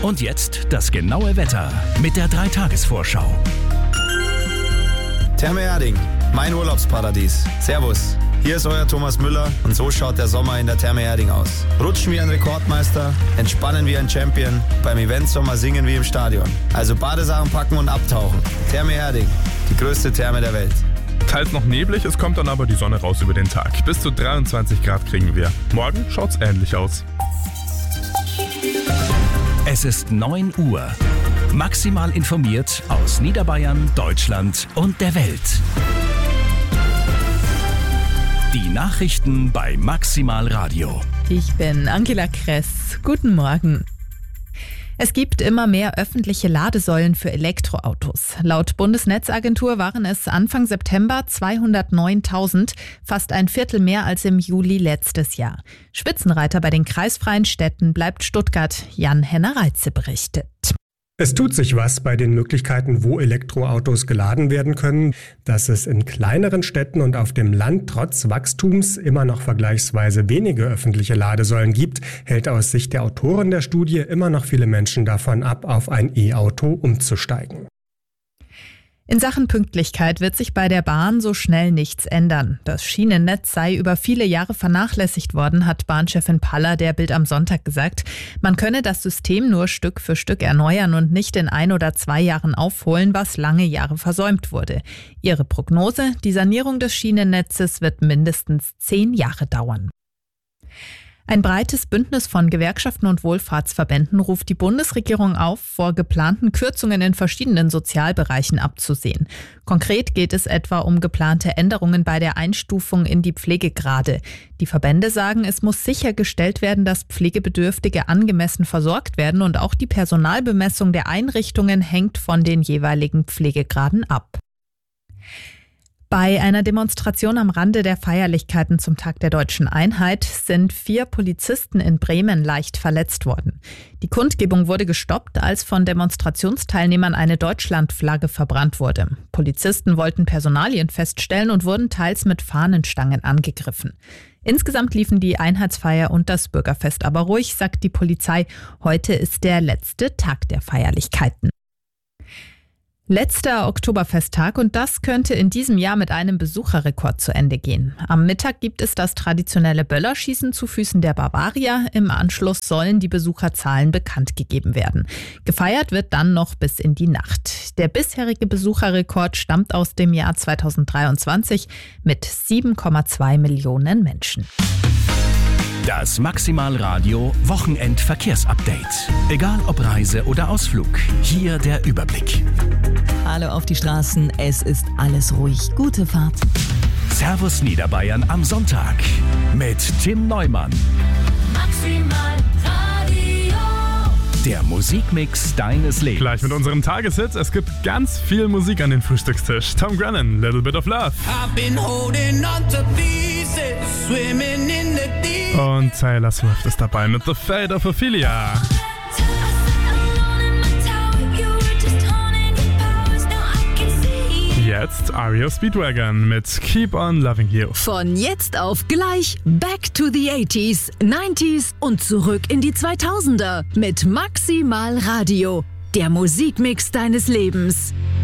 Und jetzt das genaue Wetter mit der 3-Tages-Vorschau. Therme Erding, mein Urlaubsparadies. Servus, hier ist euer Thomas Müller und so schaut der Sommer in der Therme Erding aus. Rutschen wie ein Rekordmeister, entspannen wie ein Champion, beim Eventsommer singen wie im Stadion. Also Badesachen packen und abtauchen. Therme Erding, die größte Therme der Welt. Teils noch neblig, es kommt dann aber die Sonne raus über den Tag. Bis zu 23 Grad kriegen wir. Morgen schaut's ähnlich aus. Es ist 9 Uhr. Maximal informiert aus Niederbayern, Deutschland und der Welt. Die Nachrichten bei Maximal Radio. Ich bin Angela Kress. Guten Morgen. Es gibt immer mehr öffentliche Ladesäulen für Elektroautos. Laut Bundesnetzagentur waren es Anfang September 209.000, fast ein Viertel mehr als im Juli letztes Jahr. Spitzenreiter bei den kreisfreien Städten bleibt Stuttgart. Jan-Henner Reitze berichtet. Es tut sich was bei den Möglichkeiten, wo Elektroautos geladen werden können. Dass es in kleineren Städten und auf dem Land trotz Wachstums immer noch vergleichsweise wenige öffentliche Ladesäulen gibt, hält aus Sicht der Autoren der Studie immer noch viele Menschen davon ab, auf ein E-Auto umzusteigen. In Sachen Pünktlichkeit wird sich bei der Bahn so schnell nichts ändern. Das Schienennetz sei über viele Jahre vernachlässigt worden, hat Bahnchefin Paller der Bild am Sonntag gesagt. Man könne das System nur Stück für Stück erneuern und nicht in 1 oder 2 Jahren aufholen, was lange Jahre versäumt wurde. Ihre Prognose: Die Sanierung des Schienennetzes wird mindestens 10 Jahre dauern. Ein breites Bündnis von Gewerkschaften und Wohlfahrtsverbänden ruft die Bundesregierung auf, vor geplanten Kürzungen in verschiedenen Sozialbereichen abzusehen. Konkret geht es etwa um geplante Änderungen bei der Einstufung in die Pflegegrade. Die Verbände sagen, es muss sichergestellt werden, dass Pflegebedürftige angemessen versorgt werden und auch die Personalbemessung der Einrichtungen hängt von den jeweiligen Pflegegraden ab. Bei einer Demonstration am Rande der Feierlichkeiten zum Tag der Deutschen Einheit sind 4 Polizisten in Bremen leicht verletzt worden. Die Kundgebung wurde gestoppt, als von Demonstrationsteilnehmern eine Deutschlandflagge verbrannt wurde. Polizisten wollten Personalien feststellen und wurden teils mit Fahnenstangen angegriffen. Insgesamt liefen die Einheitsfeier und das Bürgerfest aber ruhig, sagt die Polizei. Heute ist der letzte Tag der Feierlichkeiten. Letzter Oktoberfesttag und das könnte in diesem Jahr mit einem Besucherrekord zu Ende gehen. Am Mittag gibt es das traditionelle Böllerschießen zu Füßen der Bavaria. Im Anschluss sollen die Besucherzahlen bekannt gegeben werden. Gefeiert wird dann noch bis in die Nacht. Der bisherige Besucherrekord stammt aus dem Jahr 2023 mit 7,2 Millionen Menschen. Das Maximal Radio Wochenendverkehrsupdate. Egal ob Reise oder Ausflug, hier der Überblick. Hallo auf die Straßen, es ist alles ruhig. Gute Fahrt. Servus Niederbayern am Sonntag mit Tim Neumann. Maximal Radio. Der Musikmix deines Lebens. Gleich mit unserem Tageshit. Es gibt ganz viel Musik an den Frühstückstisch. Tom Grennan, Little Bit of Love. I've been holding on to pieces, swimming in the deep. Und Taylor Swift ist dabei mit The Fate of Ophelia. Jetzt REO Speedwagon mit Keep on Loving You. Von jetzt auf gleich Back to the 80s, 90s und zurück in die 2000er mit Maximal Radio. Der Musikmix deines Lebens.